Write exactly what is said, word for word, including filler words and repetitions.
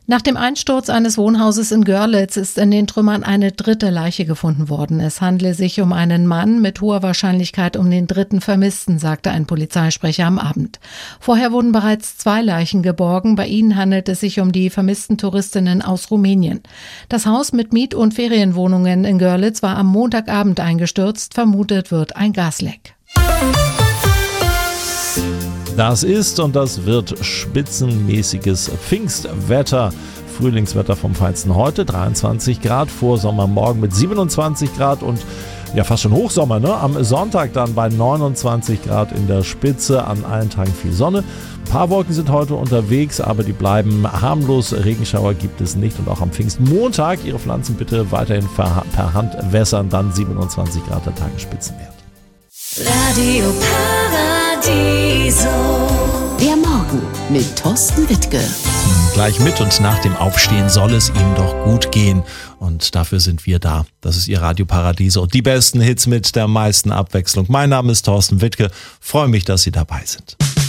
Nach dem Einsturz eines Wohnhauses in Görlitz ist in den Trümmern eine dritte Leiche gefunden worden. Es handle sich um einen Mann, mit hoher Wahrscheinlichkeit um den dritten Vermissten, sagte ein Polizeisprecher am Abend. Vorher wurden bereits zwei Leichen geborgen. Bei ihnen handelt es sich um die vermissten Touristinnen aus Rumänien. Das Haus mit Miet- und Ferienwohnungen in Görlitz war am Montagabend eingestürzt. Vermutet wird ein Gasleck. Das ist und das wird spitzenmäßiges Pfingstwetter. Frühlingswetter vom Feinsten heute, dreiundzwanzig Grad, Vorsommermorgen mit siebenundzwanzig Grad und ja fast schon Hochsommer, ne? Am Sonntag dann bei neunundzwanzig Grad in der Spitze, an allen Tagen viel Sonne. Ein paar Wolken sind heute unterwegs, aber die bleiben harmlos. Regenschauer gibt es nicht und auch am Pfingstmontag Ihre Pflanzen bitte weiterhin per Hand wässern, dann siebenundzwanzig Grad der Tagesspitzenwert. Radio Paradiso. Der Morgen mit Thorsten Wittke. Gleich mit und nach dem Aufstehen soll es ihm doch gut gehen. Und dafür sind wir da. Das ist Ihr Radio Paradiso und die besten Hits mit der meisten Abwechslung. Mein Name ist Thorsten Wittke. Freue mich, dass Sie dabei sind.